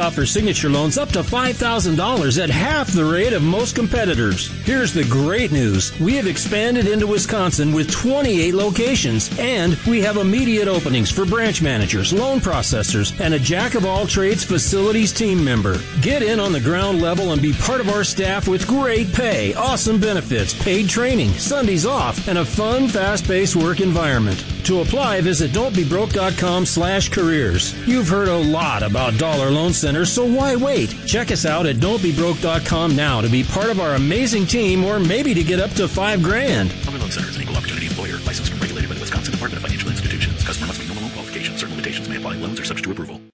offer signature loans up to $5,000 at half the rate of most competitors. Here's the great news. We have expanded into Wisconsin with 28 locations, and we have immediate openings for branch managers, loan processors, and a jack-of-all-trades facilities team member. Get in on the ground level and be part of our staff with great pay, awesome benefits, paid training, Sundays off, and a fun, fast-paced work environment. To apply, visit don'tbebroke.com/careers. You've heard a lot about Dollar Loan Centers, so why wait? Check us out at don'tbebroke.com now to be part of our amazing team, or maybe to get up to $5,000. Dollar Loan Centers, an equal opportunity employer, licensed and regulated by the Wisconsin Department of Financial Institutions. Customer must meet normal loan qualifications. Certain limitations may apply. Loans are subject to approval.